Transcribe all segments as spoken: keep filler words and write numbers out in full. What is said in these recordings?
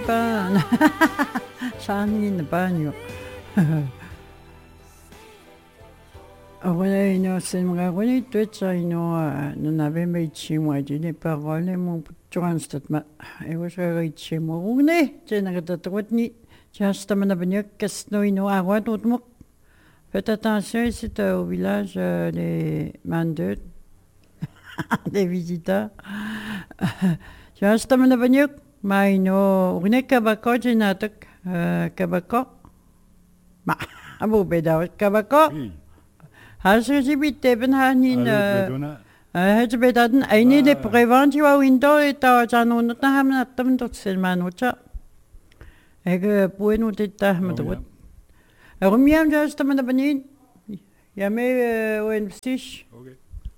pan. Sanin banyo. Ora ino sembra quelli tutti ino non aveva i cimo di le parole mo transtat ma e was er cimo une genere da trotni just am na banyo kasno ino agua tot mo faites attention c'est au village les mandeux des visiteurs just am na banyo ma ino une kabako genatak kabako ma abo beda kabako 하스지비때는 한인 해주베다든 아이니데 프레반티와 윈도 있다 자노는 하면 어떤 도셀만 오죠. 에그 부에노됐다 하면 도. 그러면 저스타면 아버님 야메 웬시시. 오케이.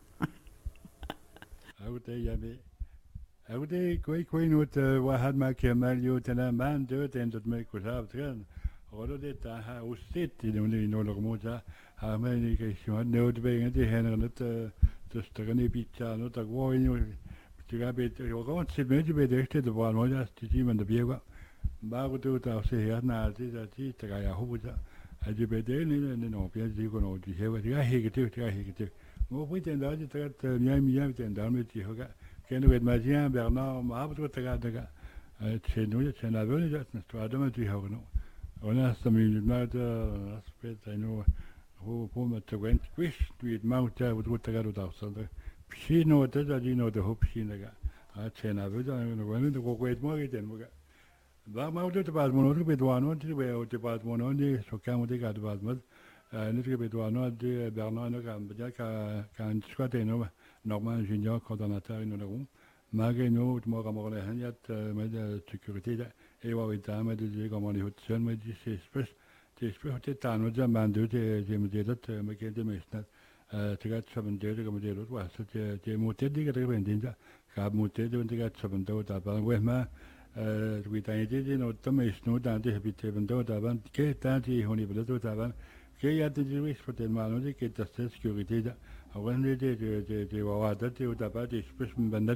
아우데 야메 아우데 거의 거의 노트 와한 마케말 요테나 만도 된듯 메고 잡트는 어로데다 하 우스티티 노니 노르모자 하면 이게 시원 네오드베잉에 대해는 그 저스터가니 비자노 딱 와이뇨 제가 베트 요거 집에지 베데스테도 봐노자 지지면 비에가 마고도 다세야 나지자지 제가야 호부자 아주 베데는 노 비지고 노지 해가 제가 해게 제가 해게 뭐 보이던다 제가 미야미야 된다면 지호가 걔는 왜 마지야 베르나 마부도 제가 제가 제노야 제나버니 저 아담은 지호노 오늘 스미는 나도 스페타이노 hoe hoe met de wind wist wie het mout daar wat wordt er uit afstand. Misschien nooit dat dat die nou de hoop zien dat het zijn af dan nog wel de kook weet maar geen maar. Waar maar dat pas maar nog bij douane die bij het pas maar nog die zo kan moet ik uit pas maar. Niet bij douane die Bernard nog aan bij kan kan schatten nou normaal junior coördinateur in de room. Maar geen nou maar maar alleen han het met de security et wat we daar met de comment die het zijn met die spes det spørger det der noget der man det det med det der med det mest at det er som det der med det var så det det mod det der der vender der har mod det der det er som det der bare hvad med vi der det det noget der mest noget der det har vi det vender der var det der det hun i det der var det er det det vis for den man det det der security der og hvordan det det det var det det der bare det spørgsmål vender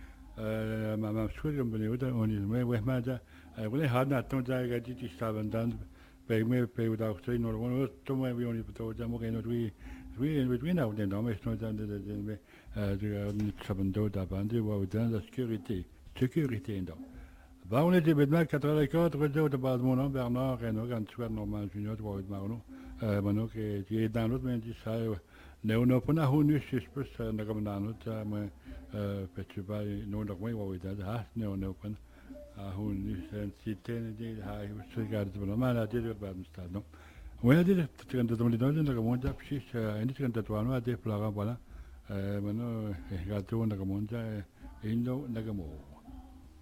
man man skulle jo blive der og med hvad med der jeg har not noget der det det staven der bij mij bij we daar twee nog gewoon toen wij weer niet betoond dan mogen we twee twee we twee nou dan dan is nooit dan de de de niet hebben dood daar van die wou dan de security security en dan waarom niet met mij quatre-vingt-quatre dood de base mon Bernard en ook aan het normaal junior wou het maar nog maar ook die dan ook mensen zei nee nou van hoe nu is pas dan gaan we dan ook maar festival nodig mee wou dat haast nee nou van hun is zitten die hij was zeker dat we maar dat dit bij ons staat no. Wanneer dit het dat we niet doen dan gewoon dat precies en dit kan dat wel maar dit plaga voilà. Maar nou gaat doen dan gewoon dat in dan dan